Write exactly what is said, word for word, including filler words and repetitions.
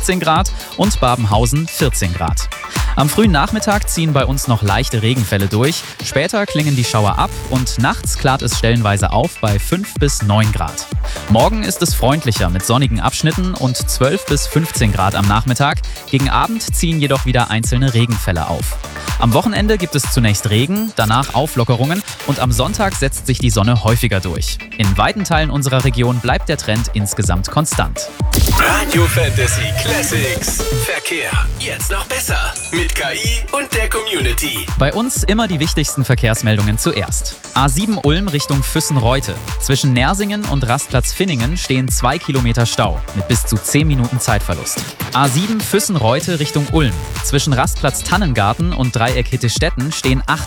fünfzehn Grad und Babenhausen vierzehn Grad. Am frühen Nachmittag ziehen bei uns noch leichte Regenfälle durch. Später klingen die Schauer ab und nachts klart es stellenweise auf bei fünf bis neun Grad. Morgen ist es freundlicher mit sonnigen Abschnitten und zwölf bis fünfzehn Grad am Nachmittag. Gegen Abend ziehen jedoch wieder einzelne Regenfälle auf. Am Wochenende gibt es zunächst Regen, danach Auflockerungen und am Sonntag setzt sich die Sonne häufiger durch. In weiten Teilen unserer Region bleibt der Trend insgesamt konstant. Radio Fantasy Classics. Verkehr. Jetzt noch besser. Mit K I und der Community. Bei uns immer die wichtigsten Verkehrsmeldungen zuerst. A sieben Ulm Richtung Füssen-Reute. Zwischen Nersingen und Rastplatz Finningen stehen zwei Kilometer Stau mit bis zu zehn Minuten Zeitverlust. A sieben Füssen-Reute Richtung Ulm. Zwischen Rastplatz Tannengarten und Dreieck Hittestetten stehen acht